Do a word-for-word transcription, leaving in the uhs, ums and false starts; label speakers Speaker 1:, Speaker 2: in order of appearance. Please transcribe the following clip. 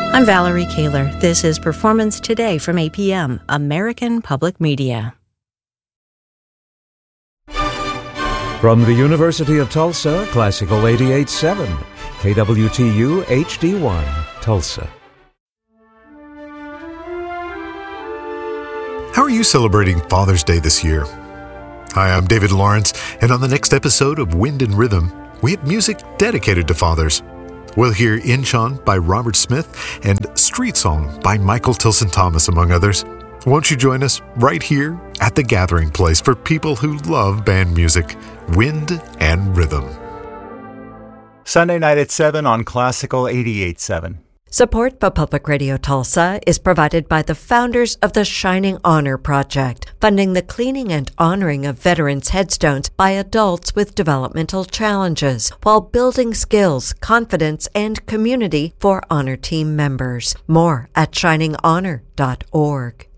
Speaker 1: I'm Valerie Kaler. This is Performance Today from A P M, American Public Media.
Speaker 2: From the University of Tulsa, Classical eighty-eight point seven, K W T U H D one, Tulsa.
Speaker 3: How are you celebrating Father's Day this year? Hi, I'm David Lawrence, and on the next episode of Wind and Rhythm, we have music dedicated to fathers. We'll hear Inchon by Robert Smith and Street Song by Michael Tilson Thomas, among others. Won't you join us right here at the gathering place for people who love band music, Wind and Rhythm.
Speaker 4: Sunday night at seven on Classical eighty-eight point seven.
Speaker 5: Support for Public Radio Tulsa is provided by the founders of the Shining Honor Project, funding the cleaning and honoring of veterans' headstones by adults with developmental challenges, while building skills, confidence, and community for honor team members. More at shining honor dot org.